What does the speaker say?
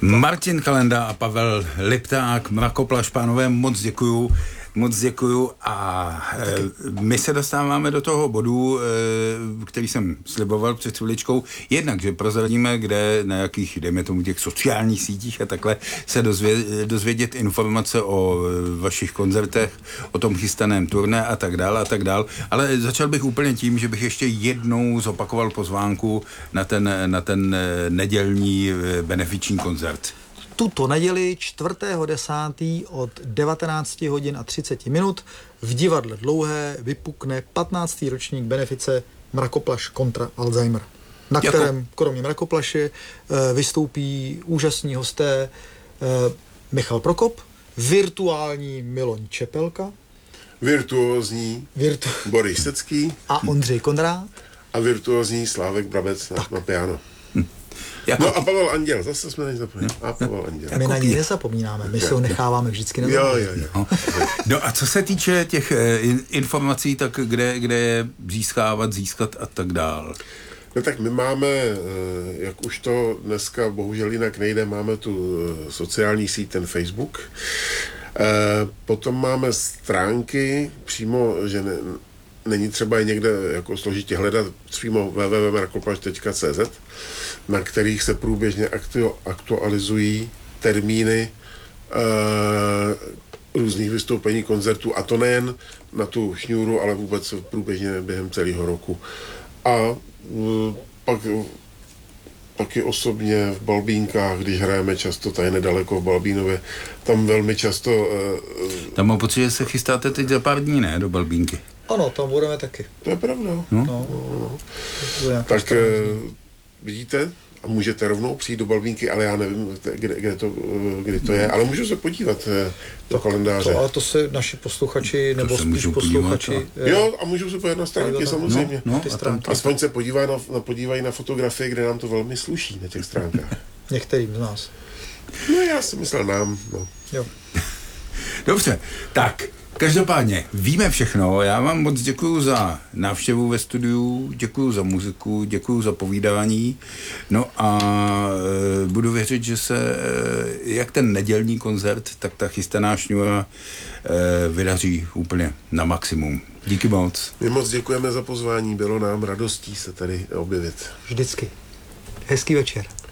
Martin Kalenda a Pavel Lipták, Mrakoplaš, pánové, moc děkuju a my se dostáváme do toho bodu, který jsem sliboval před chviličkou, jednak, že prozradíme, kde na jakých, dejme tomu, těch sociálních sítích a takhle se dozvědět informace o vašich koncertech, o tom chystaném turné a tak dál, ale začal bych úplně tím, že bych ještě jednou zopakoval pozvánku na ten nedělní benefiční koncert. Tuto neděli 4.10. od 19 hodin a 30 minut v divadle Dlouhé vypukne 15. ročník benefice Mrakoplaš kontra Alzheimer, na kterém kromě Mrakoplaše vystoupí úžasní hosté Michal Prokop, virtuální Miloň Čepelka, virtuózní Boris Secký a Ondřej Konrád a virtuózní Slávek Brabec na piano. No a Pavel Anděl, zase jsme nezapomněli. A Pavel Anděl. My na něj nezapomínáme, my se ho necháváme vždycky na Jo. No a co se týče těch informací, tak kde je získat a tak dál? No tak my máme, jak už to dneska bohužel jinak nejde, máme tu sociální síť, ten Facebook. Potom máme stránky přímo, že není třeba je někde jako složitě hledat, přímo www.mrakoplaš.cz, na kterých se průběžně aktualizují termíny různých vystoupení koncertů, a to nejen na tu šňůru, ale vůbec průběžně během celého roku. A pak i osobně v Balbínkách, když hrajeme často tady nedaleko v Balbínově, tam velmi často... Tam mám pocit, že se chystáte teď za pár dní, ne, do Balbínky? Ano, tam budeme taky. To je pravda. No. Tak vidíte, a můžete rovnou přijít do Balbínky, ale já nevím, kdy to je, ale můžu se podívat do kalendáře. Ale to se naši posluchači, nebo spíš posluchači... Jo, a můžu se podívat na stránky, samozřejmě. Ty stránky. Aspoň se podívají na fotografie, kde nám to velmi sluší na těch stránkách. Některým z nás. No, já si myslel nám. No. Jo. Dobře, tak... Každopádně, víme všechno, já vám moc děkuju za návštěvu ve studiu, děkuju za muziku, děkuju za povídání, no a budu věřit, že se jak ten nedělní koncert, tak ta chystaná šňůra vydaří úplně na maximum. Díky moc. My moc děkujeme za pozvání, bylo nám radostí se tady objevit. Vždycky. Hezký večer.